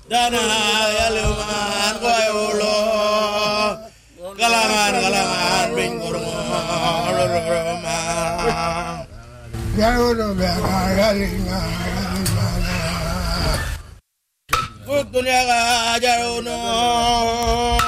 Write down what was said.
Dana yaluman koy ulo galangan bingkurma Yaluno galinga Dunia ka jaruno